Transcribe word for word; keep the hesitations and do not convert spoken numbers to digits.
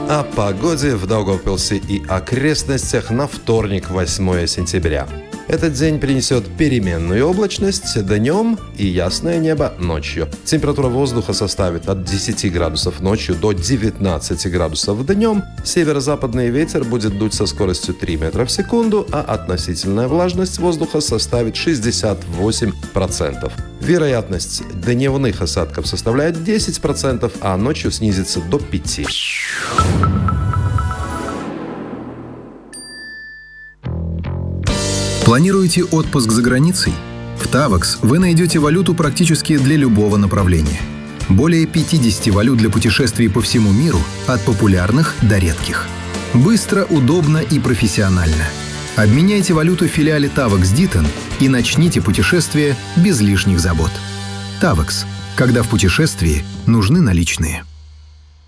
О погоде в Даугавпилсе и окрестностях на вторник, восьмое сентября. Этот день принесет переменную облачность днем и ясное небо ночью. Температура воздуха составит от десяти градусов ночью до девятнадцати градусов днем. Северо-западный ветер будет дуть со скоростью три метра в секунду, а относительная влажность воздуха составит шестьдесят восемь процентов. Вероятность дневных осадков составляет десять процентов, а ночью снизится до пяти процентов. Планируете отпуск за границей? В Tavax вы найдете валюту практически для любого направления. Более пятидесяти валют для путешествий по всему миру, от популярных до редких. Быстро, удобно и профессионально. Обменяйте валюту в филиале Tavax Ditton и начните путешествие без лишних забот. Tavax. Когда в путешествии нужны наличные.